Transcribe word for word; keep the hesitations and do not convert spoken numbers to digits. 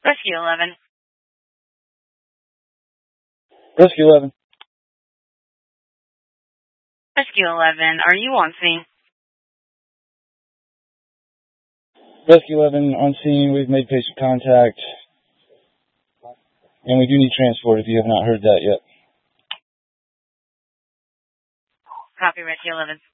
Rescue eleven. Rescue eleven. Rescue eleven, are you on scene? Rescue eleven on scene. We've made patient contact. And we do need transport if you have not heard that yet. Copy, Rescue eleven.